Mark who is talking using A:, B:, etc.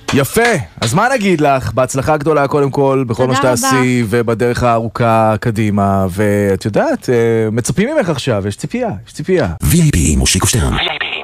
A: יפה, אז מה נגיד לך? בהצלחה גדולה קודם כל, בכל מה שתעשי, ובדרך הארוכה קדימה, ואת יודעת, מצפים ממך עכשיו, יש ציפייה, יש ציפייה.
B: VIP מושיקו שטרן.